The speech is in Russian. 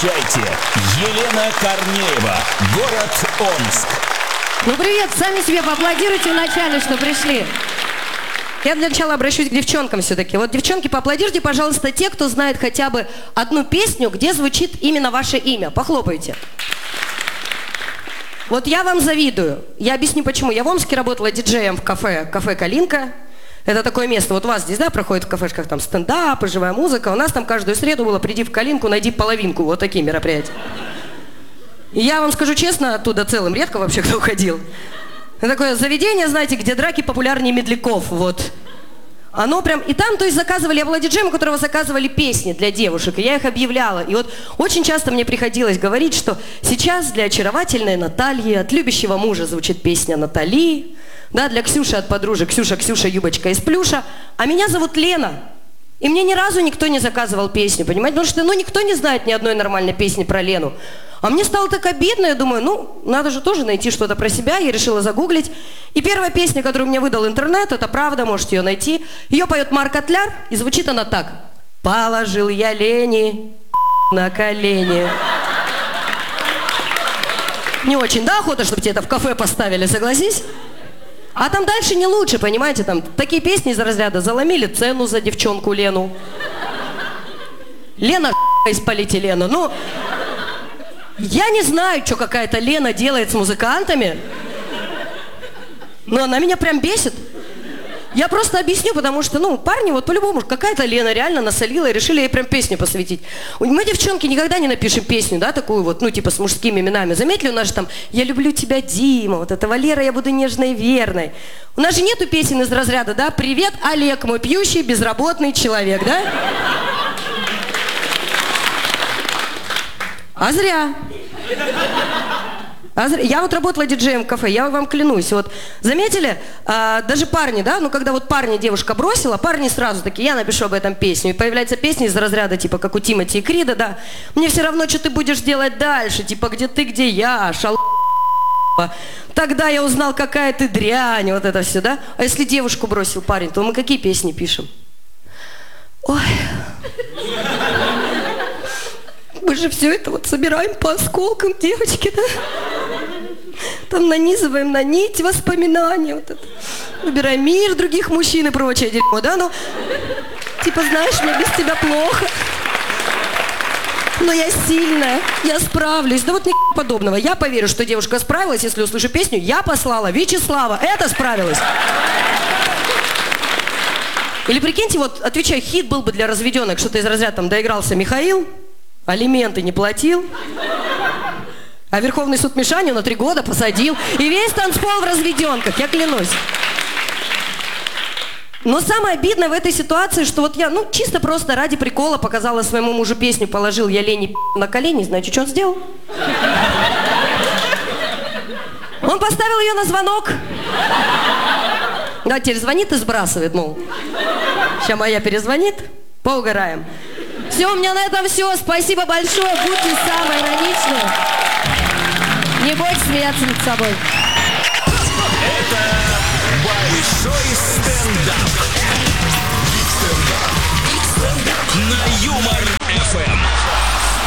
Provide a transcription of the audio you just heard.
Встречайте, Елена Корнеева, город Омск. Ну привет, сами себе поаплодируйте вначале, что пришли. Я для начала обращусь к девчонкам все-таки. Вот, девчонки, поаплодируйте, пожалуйста, те, кто знает хотя бы одну песню, где звучит именно ваше имя. Похлопайте. Вот я вам завидую. Я объясню почему. Я в Омске работала диджеем в кафе «Калинка». Это такое место, вот у вас здесь, да, проходит в кафешках там стендап, живая музыка. У нас там каждую среду было «Приди в Калинку, найди половинку». Вот такие мероприятия. И я вам скажу честно, оттуда целым редко вообще кто уходил. Это такое заведение, знаете, где драки популярнее медляков, вот. Оно прям... И там, то есть, заказывали... Я была диджеем, у которого заказывали песни для девушек, и я их объявляла. И вот очень часто мне приходилось говорить, что сейчас для очаровательной Натальи от любящего мужа звучит песня Натали, да, для Ксюши от подружек Ксюша, юбочка из плюша, а меня зовут Лена. И мне ни разу никто не заказывал песню, понимаете? Потому что, никто не знает ни одной нормальной песни про Лену. А мне стало так обидно, я думаю, надо же тоже найти что-то про себя. Я решила загуглить. И первая песня, которую мне выдал интернет, это правда, можете ее найти. Ее поет Марк Котляр, и звучит она так. Положил я Лене на колени. Не очень, да, охота, чтобы тебе это в кафе поставили, согласись? А там дальше не лучше, понимаете, там такие песни из разряда «Заломили цену за девчонку Лену». Лена из полиэтилена. Я не знаю, что какая-то Лена делает с музыкантами, но она меня прям бесит. Я просто объясню, потому что, парни, вот по-любому, какая-то Лена реально насолила и решили ей прям песню посвятить. Мы, девчонки, никогда не напишем песню, да, такую вот, типа с мужскими именами. Заметили, у нас же там «Я люблю тебя, Дима», вот это «Валера, я буду нежной и верной». У нас же нету песен из разряда, да, «Привет, Олег, мой пьющий, безработный человек», да? А зря. Я вот работала диджеем в кафе, я вам клянусь. Вот заметили, даже парни, да, когда вот парня девушка бросила, парни сразу такие, я напишу об этом песню. И появляется песня из разряда, типа, как у Тимати и Крида, да. Мне все равно, что ты будешь делать дальше, типа, где ты, где я, Тогда я узнал, какая ты дрянь, вот это все, да. А если девушку бросил парень, то мы какие песни пишем? Ой... Мы же все это вот собираем по осколкам, девочки, да? Там нанизываем на нить воспоминания, вот это. Выбираем мир других мужчин и прочее дерьмо, да? Типа, знаешь, мне без тебя плохо. Но я сильная, я справлюсь. Да вот ни подобного. Я поверю, что девушка справилась, если услышу песню «Я послала Вячеслава». Это справилась. Или прикиньте, вот, отвечаю, хит был бы для разведенных, что-то из разряда там доигрался Михаил, алименты не платил, а Верховный суд Мишаню на 3 года посадил. И весь танцпол в разведенках, я клянусь. Но самое обидное в этой ситуации, что вот я, чисто просто ради прикола показала своему мужу песню «Положил я Лене на колени». Знаете, что он сделал? Он поставил ее на звонок. Да, теперь звонит и сбрасывает, мол. Сейчас моя перезвонит, поугараем. Все, у меня на этом все. Спасибо большое. Будьте самые ироничные. Не бойтесь смеяться над собой. Это большой стендап. На Юмор ФМ.